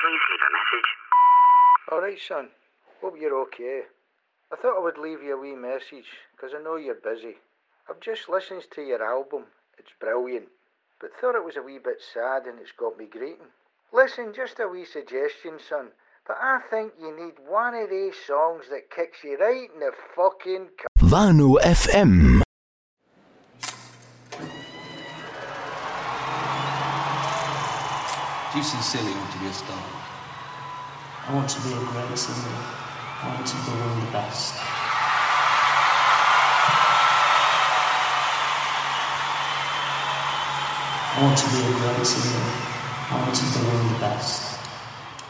Please leave a message. All right, son. Hope you're okay. I thought I would leave you a wee message, because I know you're busy. I've just listened to your album. It's brilliant. But thought it was a wee bit sad and it's got me greeting. Listen, just a wee suggestion, son. But I think you need one of these songs that kicks you right in the fucking... Vanu FM. Do you sincerely want to be a star? I want to be a great singer. I want to be one of the best. I want to be a great singer. I want to be one of the best.